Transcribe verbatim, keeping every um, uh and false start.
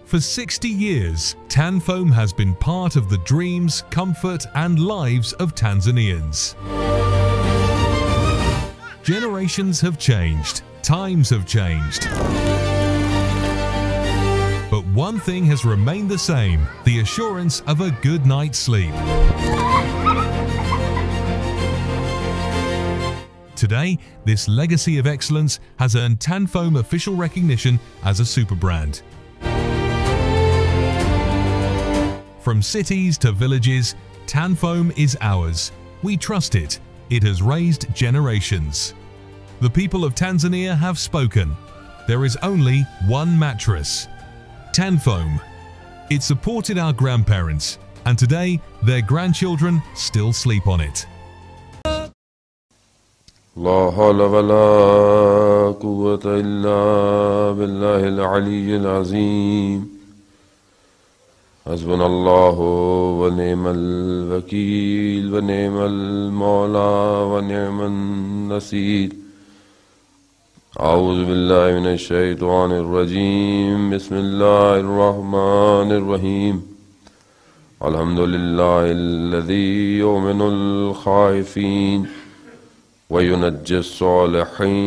For sixty years, Tanfoam has been part of the dreams, comfort and lives of Tanzanians. Generations have changed, times have changed. But one thing has remained the same, the assurance of a good night's sleep. Today, this legacy of excellence has earned Tanfoam official recognition as a super brand. From cities to villages, Tanfoam is ours. We trust it. It has raised generations. The people of Tanzania have spoken. There is only one mattress, Tanfoam. It supported our grandparents, and today their grandchildren still sleep on it. لا حول ولا قوة إلا بالله العلي العظيم حسبنا الله ونعم الوكيل ونعم المولى ونعم النصير أعوذ بالله من الشيطان الرجيم بسم الله الرحمن الرحيم الحمد لله الذي يؤمن الخائفين وينجي الصالحين